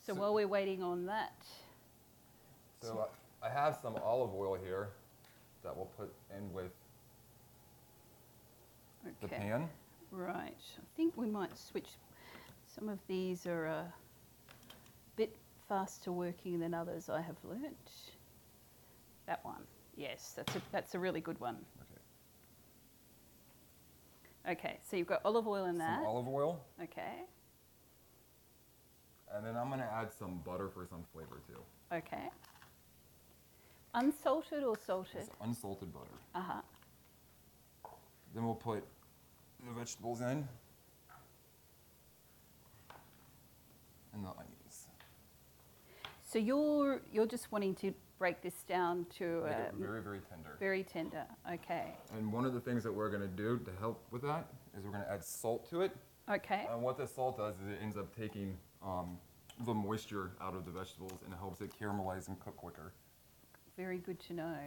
So while we're waiting on that. So I have some olive oil here that we'll put in with the pan. Right. I think we might switch. Some of these are a bit faster working than others, I have learnt. That one. Yes, that's a really good one. Okay, so you've got olive oil in that. Some olive oil. Okay. And then I'm going to add some butter for some flavor too. Okay. Unsalted or salted? It's unsalted butter. Uh-huh. Then we'll put the vegetables in. And the onions. So you're just wanting to break this down to Make it very, very tender. Very tender. Okay. And one of the things that we're going to do to help with that is we're going to add salt to it. Okay. And what the salt does is it ends up taking the moisture out of the vegetables and it helps it caramelize and cook quicker. Very good to know.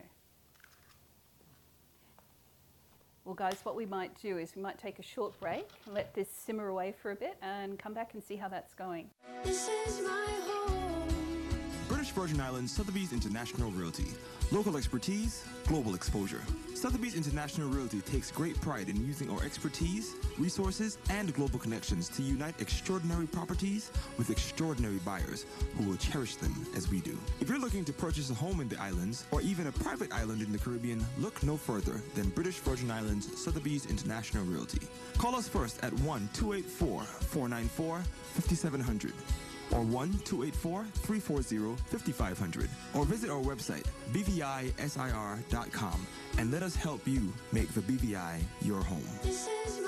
Well, guys, what we might do is we might take a short break, let this simmer away for a bit, and come back and see how that's going. This is my home. British Virgin Islands Sotheby's International Realty. Local expertise, global exposure. Sotheby's International Realty takes great pride in using our expertise, resources, and global connections to unite extraordinary properties with extraordinary buyers who will cherish them as we do. If you're looking to purchase a home in the islands or even a private island in the Caribbean, look no further than British Virgin Islands Sotheby's International Realty. Call us first at 1-284-494-5700 or 1-284-340-5500 or visit our website bvisir.com and let us help you make the BVI your home. This is